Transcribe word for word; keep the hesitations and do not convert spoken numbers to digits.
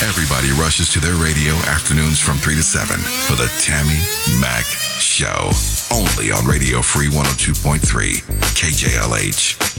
Everybody rushes to their radio afternoons from three to seven for the Tammy Mack Show. Only on Radio Free one oh two point three K J L H.